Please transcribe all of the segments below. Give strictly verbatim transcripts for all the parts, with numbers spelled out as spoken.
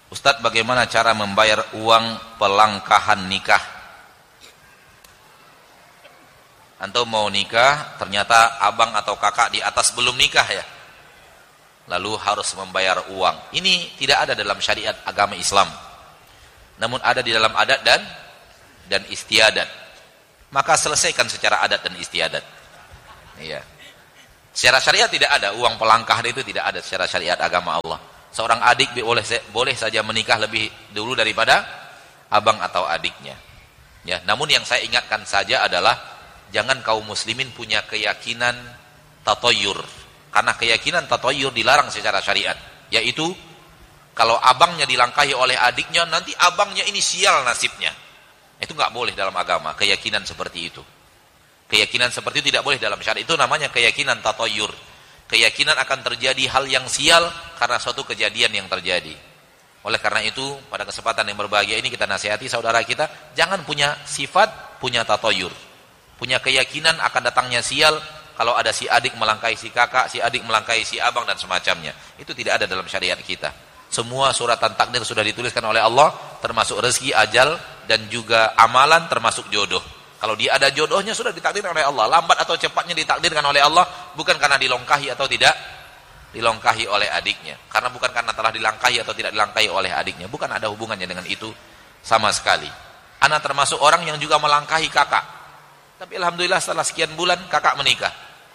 Ustadz, bagaimana cara membayar uang pelangkahan nikah? Antum mau nikah, ternyata abang atau kakak di atas belum nikah ya, lalu harus membayar uang. Ini tidak ada dalam syariat agama Islam, namun ada di dalam adat dan dan istiadat. Maka selesaikan secara adat dan istiadat. Iya. Secara syariat tidak ada uang pelangkahan, itu tidak ada secara syariat agama Allah. Seorang adik boleh boleh saja menikah lebih dulu daripada abang atau adiknya. Ya, namun yang saya ingatkan saja adalah jangan kaum muslimin punya keyakinan tatoyur. Karena keyakinan tatoyur dilarang secara syariat, yaitu kalau abangnya dilangkahi oleh adiknya, nanti abangnya ini sial nasibnya. Itu nggak boleh dalam agama, keyakinan seperti itu. Keyakinan seperti itu tidak boleh dalam syariat. Itu namanya keyakinan tatoyur. Keyakinan akan terjadi hal yang sial karena suatu kejadian yang terjadi. Oleh karena itu, pada kesempatan yang berbahagia ini kita nasihati saudara kita, jangan punya sifat, punya tatoyur. Punya keyakinan akan datangnya sial kalau ada si adik melangkahi si kakak, si adik melangkahi si abang dan semacamnya. Itu tidak ada dalam syariat kita. Semua suratan takdir sudah dituliskan oleh Allah, termasuk rezeki, ajal, dan juga amalan, termasuk jodoh. Kalau dia ada jodohnya sudah ditakdirkan oleh Allah. Lambat atau cepatnya ditakdirkan oleh Allah, bukan karena dilongkahi atau tidak dilongkahi oleh adiknya. Karena bukan karena telah dilangkahi atau tidak dilangkahi oleh adiknya. Bukan ada hubungannya dengan itu sama sekali. Anak termasuk orang yang juga melangkahi kakak. Tapi alhamdulillah setelah sekian bulan kakak menikah.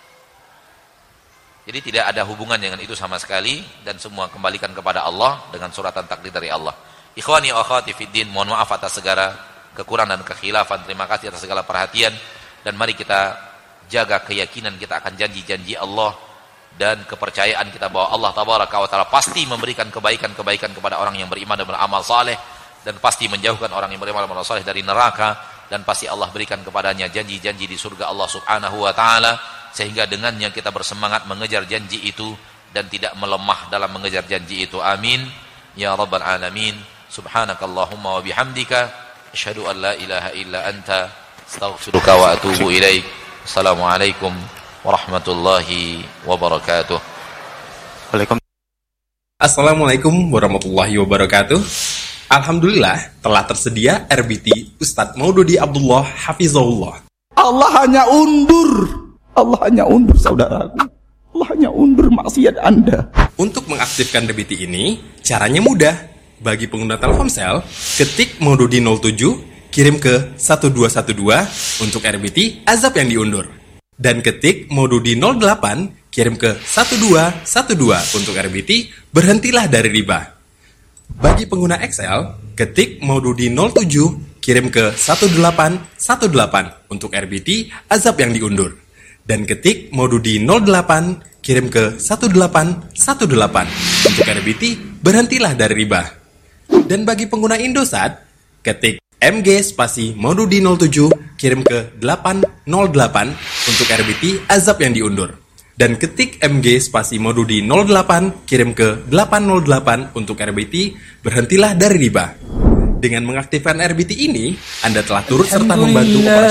Jadi tidak ada hubungan dengan itu sama sekali, dan semua kembalikan kepada Allah dengan suratan takdir dari Allah. Ikhwani wa akhwati fiddin, mohon maaf atas segala kekurangan dan kekhilafan. Terima kasih atas segala perhatian, dan mari kita jaga keyakinan kita akan janji-janji Allah dan kepercayaan kita bahwa Allah tabaraka wa taala pasti memberikan kebaikan-kebaikan kepada orang yang beriman dan beramal saleh, dan pasti menjauhkan orang yang beriman dan beramal saleh dari neraka, dan pasti Allah berikan kepadanya janji-janji di surga Allah subhanahu wa taala, sehingga dengannya kita bersemangat mengejar janji itu dan tidak melemah dalam mengejar janji itu. Amin ya rabbal alamin. Subhanakallahumma wa bihamdika asyhadu an la ilaha illa anta astaghfiruka wa atubu ilaik. Assalamualaikum warahmatullahi wabarakatuh. Waalaikumsalam. Assalamualaikum warahmatullahi wabarakatuh. Alhamdulillah telah tersedia R B T Ustadz Maududi Abdullah Hafizahullah. Allah hanya undur, Allah hanya undur saudaraku, Allah hanya undur maksiat Anda. Untuk mengaktifkan R B T ini caranya mudah. Bagi pengguna Telkomsel, ketik Maududi nol tujuh, kirim ke satu dua satu dua untuk R B T azab yang diundur. Dan ketik Maududi nol delapan, kirim ke satu dua satu dua untuk R B T berhentilah dari riba. Bagi pengguna Excel, ketik Maududi nol tujuh, kirim ke satu delapan satu delapan untuk R B T azab yang diundur. Dan ketik Maududi nol delapan, kirim ke satu delapan satu delapan untuk R B T berhentilah dari riba. Dan bagi pengguna Indosat, ketik M G spasi Maududi nol tujuh, kirim ke delapan nol delapan untuk R B T azab yang diundur. Dan ketik M G spasi Maududi nol delapan, kirim ke delapan nol delapan untuk R B T berhentilah dari riba. Dengan mengaktifkan R B T ini, Anda telah turut serta membantu operasional